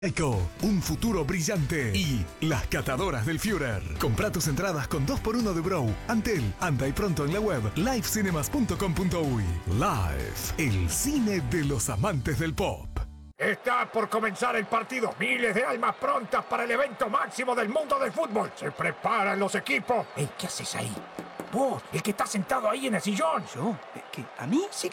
Eco, un futuro brillante y las catadoras del Führer. Compra tus entradas con 2x1 de Bro, Antel, anda y pronto en la web livecinemas.com.uy. Live, el cine de los amantes del pop. Está por comenzar el partido. Miles de almas prontas para el evento máximo del mundo del fútbol. Se preparan los equipos. Ey, ¿qué haces ahí? Vos, el que está sentado ahí en el sillón. ¿Yo? ¿Qué? ¿A mí? Sí,